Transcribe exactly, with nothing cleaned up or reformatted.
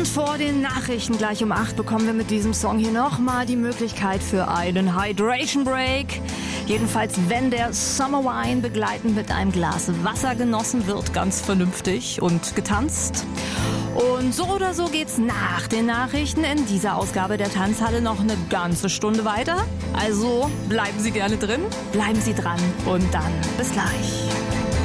Und vor den Nachrichten gleich um acht bekommen wir mit diesem Song hier nochmal die Möglichkeit für einen Hydration Break. Jedenfalls, wenn der Summer Wine begleitend mit einem Glas Wasser genossen wird, ganz vernünftig und getanzt. Und so oder so geht's nach den Nachrichten in dieser Ausgabe der Tanzhalle noch eine ganze Stunde weiter. Also bleiben Sie gerne drin, bleiben Sie dran und dann bis gleich.